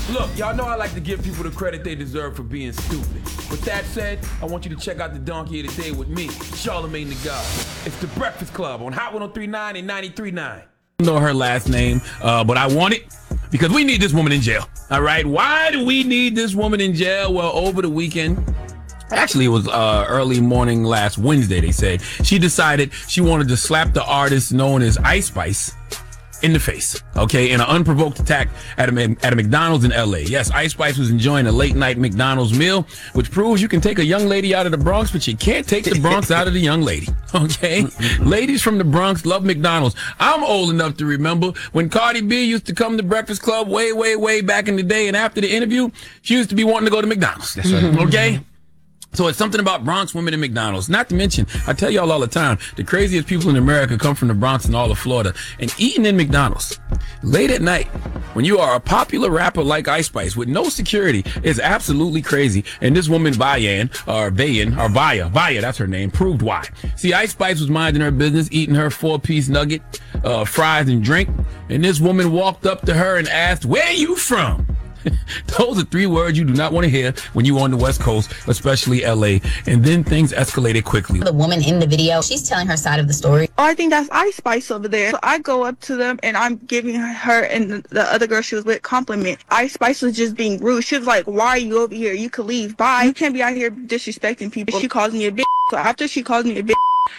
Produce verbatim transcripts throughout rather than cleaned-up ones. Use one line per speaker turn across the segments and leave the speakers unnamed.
Look, y'all know I like to give people the credit they deserve for being stupid. With that said, I want you to check out the donkey of the day with me, Charlemagne the God. It's The Breakfast Club on Hot one oh three point nine and ninety-three point nine. I don't know her last name, uh, but I want it because we need this woman in jail. All right? Why do we need this woman in jail? Well, over the weekend, actually, it was uh, early morning last Wednesday, they said, she decided she wanted to slap the artist known as Ice Spice in the face, okay, in an unprovoked attack at a, at a McDonald's in L A. Yes, Ice Spice was enjoying a late-night McDonald's meal, which proves you can take a young lady out of the Bronx, but you can't take the Bronx out of the young lady, okay? Ladies from the Bronx love McDonald's. I'm old enough to remember when Cardi B used to come to Breakfast Club way, way, way back in the day, and after the interview, she used to be wanting to go to McDonald's. That's right. Okay? So it's something about Bronx women and McDonald's. Not to mention, I tell y'all all the time, the craziest people in America come from the Bronx and all of Florida. And eating in McDonald's late at night when you are a popular rapper like Ice Spice with no security is absolutely crazy. And this woman, Bayan, or Bayan, or Vaya, Vaya, that's her name, proved why. See, Ice Spice was minding her business, eating her four-piece nugget, uh, fries, and drink. And this woman walked up to her and asked, "Where you from?" Those are three words you do not want to hear when you're on the West Coast, especially L A. And then things escalated quickly.
The woman in the video, she's telling her side of the story.
Oh, I think that's Ice Spice over there. So I go up to them and I'm giving her and the, the other girl she was with compliment. Ice Spice was just being rude. She was like, "Why are you over here? You could leave. Bye. You can't be out here disrespecting people." She calls me a bitch. So after she calls me a bitch,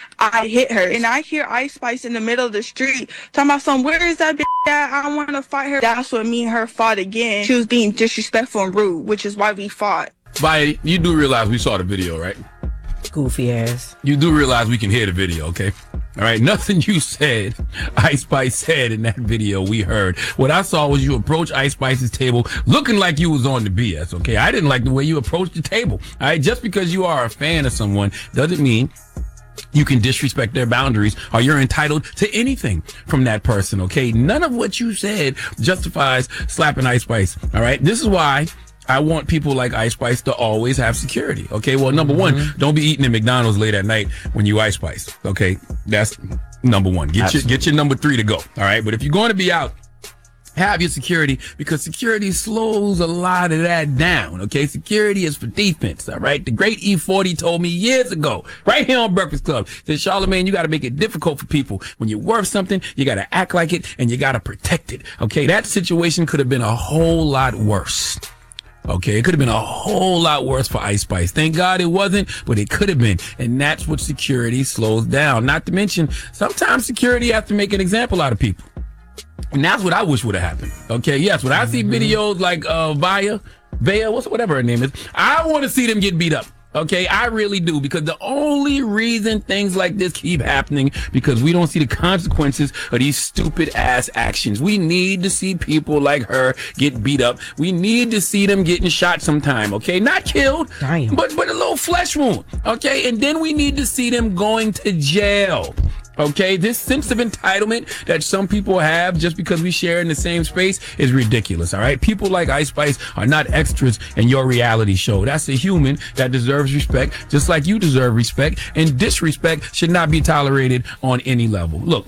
I hit her, and I hear Ice Spice in the middle of the street talking about some, "Where is that bitch at? I want to fight her." That's when me and her fought again. She was being disrespectful and rude, which is why we fought.
Vaya, you do realize we saw the video, right?
Goofy ass.
You do realize we can hear the video, okay? All right, nothing you said, Ice Spice said in that video we heard. What I saw was you approach Ice Spice's table looking like you was on the B S, okay? I didn't like the way you approached the table. All right, just because you are a fan of someone doesn't mean you can disrespect their boundaries or you're entitled to anything from that person, okay? None of what you said justifies slapping Ice Spice, all right? This is why I want people like Ice Spice to always have security, okay? Well, number mm-hmm. one, don't be eating at McDonald's late at night when you Ice Spice, okay? That's number one. Get your, get your number three to go, all right? But if you're going to be out, have your security, because security slows a lot of that down, okay? Security is for defense, all right? The great E forty told me years ago, right here on Breakfast Club, said, "Charlemagne, you got to make it difficult for people. When you're worth something, you got to act like it, and you got to protect it, okay? That situation could have been a whole lot worse. Okay, it could have been a whole lot worse for Ice Spice. Thank God it wasn't, but it could have been. And that's what security slows down. Not to mention, sometimes security has to make an example out of people. And that's what I wish would have happened. Okay, yes, when I see videos like uh, Vaya, Vaya, what's whatever her name is, I want to see them get beat up. Okay, I really do, because the only reason things like this keep happening because we don't see the consequences of these stupid ass actions. We need to see people like her get beat up. We need to see them getting shot sometime, okay? Not killed,
Damn.
but but a little flesh wound, okay? And then we need to see them going to jail. Okay, this sense of entitlement that some people have just because we share in the same space is ridiculous, all right? People like Ice Spice are not extras in your reality show. That's a human that deserves respect, just like you deserve respect, and disrespect should not be tolerated on any level. Look,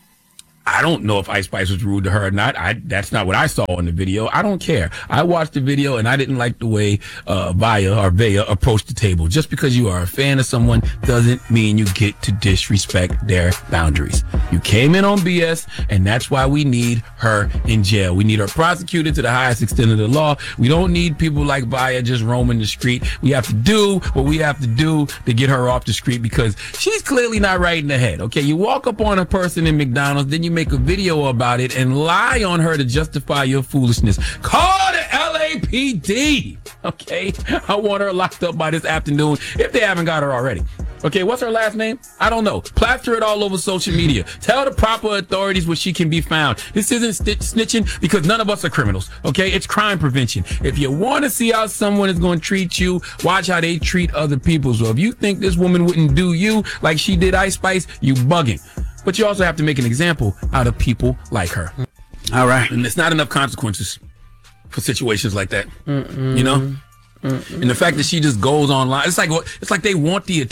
I don't know if Ice Spice was rude to her or not. I, that's not what I saw in the video. I don't care. I watched the video and I didn't like the way uh, Vaya or Vaya approached the table. Just because you are a fan of someone doesn't mean you get to disrespect their boundaries. You came in on B S, and that's why we need her in jail. We need her prosecuted to the highest extent of the law. We don't need people like Vaya just roaming the street. We have to do what we have to do to get her off the street, because she's clearly not right in the head. Okay, you walk up on a person in McDonald's, then you make a video about it and lie on her to justify your foolishness. Call the L A P D, okay? I want her locked up by this afternoon if they haven't got her already. Okay, what's her last name? I don't know. Plaster it all over social media. Tell the proper authorities where she can be found. This isn't st- snitching because none of us are criminals, okay? It's crime prevention. If you want to see how someone is going to treat you, watch how they treat other people. So if you think this woman wouldn't do you like she did Ice Spice, you bugging. But you also have to make an example out of people like her. All right. And it's not enough consequences for situations like that. Mm-mm. You know? Mm-mm. And the fact that she just goes online, it's like it's like they want the attention.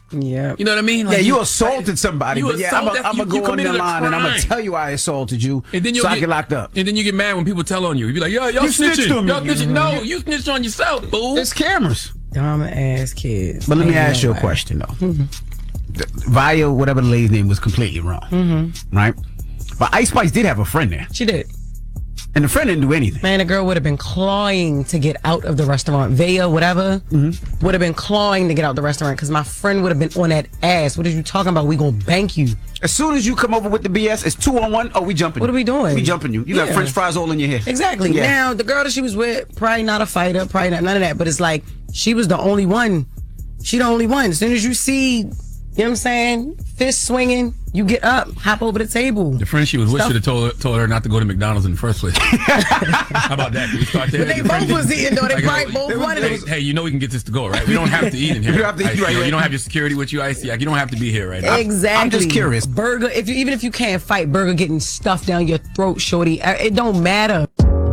Yeah.
You know what I mean?
Yeah,
Like,
you assaulted somebody,
you
but yeah, I'm
assaulted-
going
you-
to
you
go on
committed
the
a
line and I'm going
crime.
to tell you I assaulted you
And then you'll
so I
get-
get locked up.
And then you get mad when people tell on you. You be like, yo, y'all
You snitched
snitching.
on me.
Y'all snitching. No, you snitched on yourself, fool.
There's cameras.
Dumb ass kids.
But let me
Ain't
ask you a
no way.
question, though. Mm-hmm. Via, whatever the lady's name, was completely wrong. Mm-hmm. Right? But Ice Spice did have a friend there.
She did.
And the friend didn't do anything.
Man, the girl would have been clawing to get out of the restaurant. Vea, whatever,
Mm-hmm.
would have been clawing to get out the restaurant because my friend would have been on that ass. What are you talking about? We gonna bank you.
As soon as you come over with the B S, it's two on one. Oh, we jumping.
What
you.
are we doing?
We jumping you. You got
Yeah.
French fries all in your hair.
Exactly.
Yeah.
Now, the girl that she was with, probably not a fighter, probably not none of that, but it's like she was the only one. She the only one. As soon as you see, you know what I'm saying, fist swinging, you get up, hop over the table.
The friend she was with
Stuff-
should have told her, told her not to go to McDonald's in the first place. How about that? Can we start there?
But they
The friend
both was
didn't-
eating, though. They
Like,
probably
hey,
both
hey,
wanted
hey,
it.
hey, you know we can get this to go, right? We don't have to eat in here.
You don't have to eat,
Icy.
right,
You
right.
don't have your security with you, Icy. Like, you don't have to be here right now.
Exactly.
I'm just curious.
Burger, if you, even if you can't fight, burger getting stuffed down your throat, shorty, uh, it don't matter.